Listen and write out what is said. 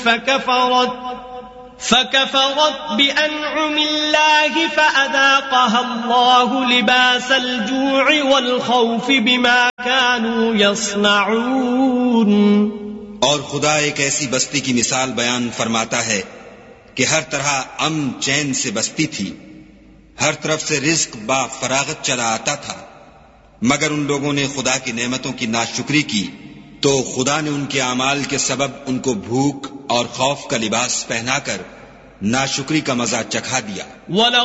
فكفرت بأنعم الله فأذاقها الله لباس الجوع والخوف بما كانوا يصنعون। और खुदा एक ऐसी बस्ती की मिसाल बयान फरमाता है कि हर तरह अमन चैन से बस्ती थी, हर तरफ से रिज्क बा फरागत चला आता था, मगर उन लोगों ने खुदा की नेमतों की नाशुक्री की तो खुदा ने उनके अमाल के सबब उनको भूख और खौफ का लिबास पहनाकर नाशुक्री का मजा चखा दिया।